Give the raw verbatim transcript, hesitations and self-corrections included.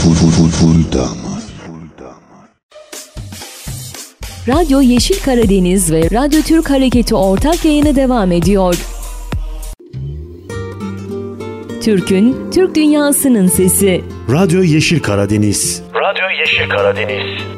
Radyo Yeşil Karadeniz ve Radyo Türk Hareketi ortak yayını devam ediyor. Türk'ün, Türk dünyasının sesi. Radyo Yeşil Karadeniz. Radyo Yeşil Karadeniz.